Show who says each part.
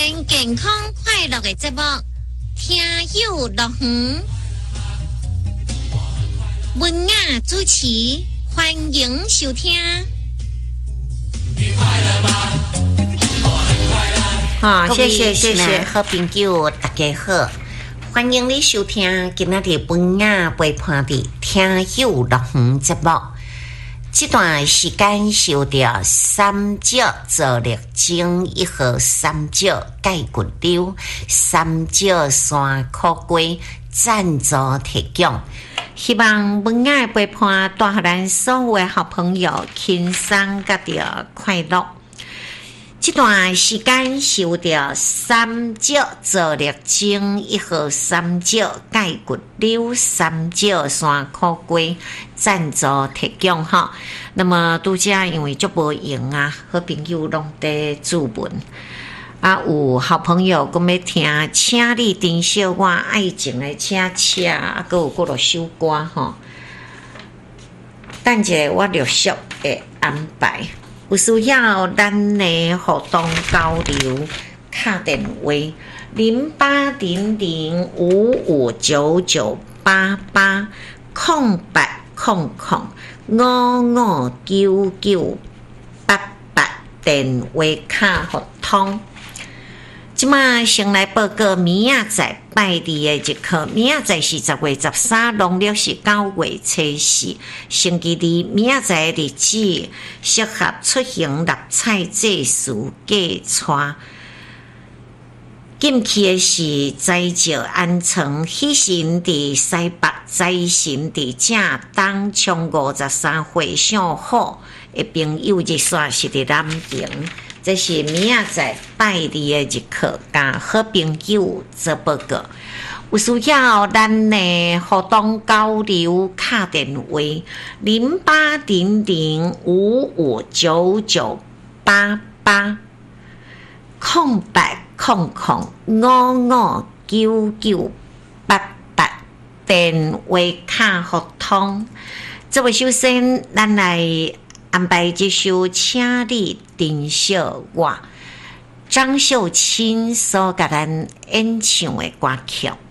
Speaker 1: 全健康快乐的节目，听有乐园，文雅主持，欢迎收听。
Speaker 2: 好，谢谢，好朋友，大家好，欢迎你收听今仔日文雅陪伴的听有乐园节目。这段时间受到三角助力精1号三角钙骨瘤三角酸可贵赞助提供，希望文雅陪伴带予咱所有的好朋友轻松甲着快乐。这段时间受到三角助力精1号三角钙骨瘤三角酸可贵赞助提供哈。那么拄则因为足无用啊，好朋友拢在注文啊，有好朋友讲要听，请你珍惜我爱情的车啊，还有几落首歌吼。等一下我陆续会安排。有需要咱的互动交流，打电话0800559988，电话卡互通。即马先来报告明仔载拜日的日课，明仔载是10月13，农历是9月初4，星期二。明仔载的日子适合出行六彩祭祀过川。禁忌的是斋照安床，喜神伫西北，灾神伫正东，冲53回向好的朋友日线是伫南平。这是明仔载拜日的日课，甲好朋友做报告。有需要咱的互动交流，打电话0800559988，0800559988，电话卡互通。这位首先，咱来安排这首《请你珍惜我》，张秀清所甲咱演唱的歌曲。